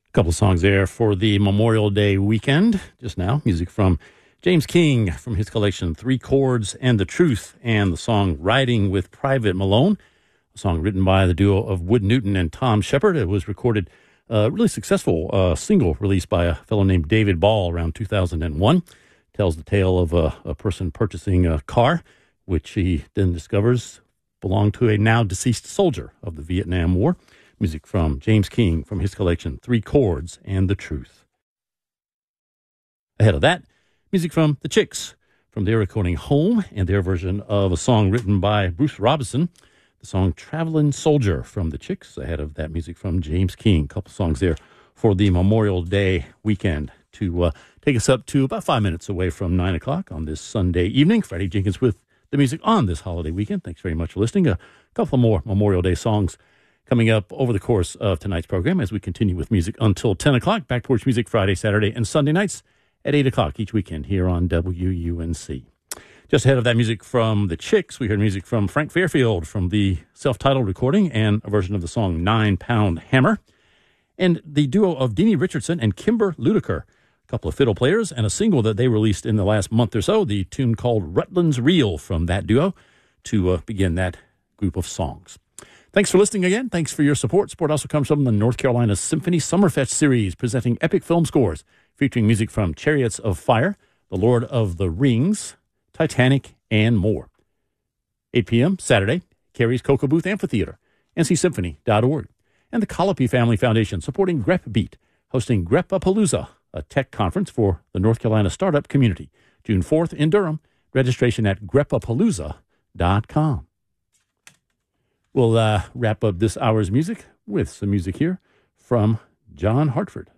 A couple of songs there for the Memorial Day weekend. Just now, music from James King from his collection Three Chords and the Truth, and the song Riding with Private Malone, a song written by the duo of Wood Newton and Tom Shepard. It was recorded, really successful single released by a fellow named David Ball around 2001. Tells the tale of a person purchasing a car, which he then discovers belonged to a now deceased soldier of the Vietnam War. Music from James King from his collection Three Chords and the Truth. Ahead of that, music from The Chicks from their recording Home and their version of a song written by Bruce Robinson, the song Traveling Soldier from The Chicks. Ahead of that, music from James King. A couple songs there for the Memorial Day weekend to take us up to about 5 minutes away from 9 o'clock on this Sunday evening. Freddie Jenkins with the music on this holiday weekend. Thanks very much for listening. A couple more Memorial Day songs coming up over the course of tonight's program as we continue with music until 10 o'clock. Back Porch Music Friday, Saturday, and Sunday nights at 8 o'clock each weekend here on WUNC. Just ahead of that music from The Chicks, we heard music from Frank Fairfield from the self-titled recording and a version of the song 9 Pound Hammer. And the duo of Deanie Richardson and Kimber Ludiker, a couple of fiddle players, and a single that they released in the last month or so, the tune called Rutland's Reel from that duo, to begin that group of songs. Thanks for listening again. Thanks for your support. Support also comes from the North Carolina Symphony Summerfest series, presenting epic film scores, featuring music from Chariots of Fire, The Lord of the Rings, Titanic, and more. 8 p.m. Saturday, Carrie's Cocoa Booth Amphitheater, ncsymphony.org, and the Colopy Family Foundation supporting Grep Beat, hosting Grep-A-Palooza, a tech conference for the North Carolina startup community, June 4th in Durham. Registration at grepapalooza.com. We'll wrap up this hour's music with some music here from John Hartford.